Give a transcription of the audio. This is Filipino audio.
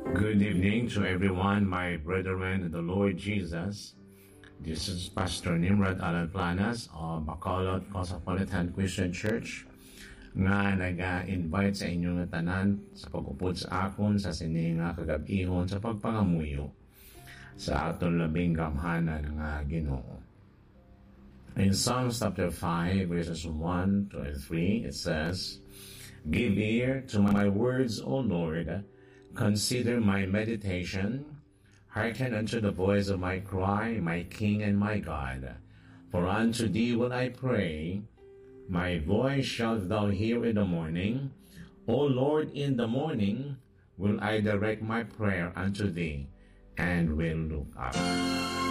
Good evening to everyone, my brethren in the Lord Jesus. This is Pastor Nimrod Alan Planas of Bacolod Cosmopolitan Christian Church nga nag-invite sa inyong tanan sa pag-upod sa akon sa sininga kagabihon sa pagpangamuyo sa atong labing gamhanan nga Ginoo. In Psalms chapter 5 verses 1 to 3 it says, "Give ear to my words, O Lord, consider my meditation. Hearken unto the voice of my cry, my King and my God. For unto thee will I pray. My voice shalt thou hear in the morning. O Lord, in the morning will I direct my prayer unto thee, and will look up."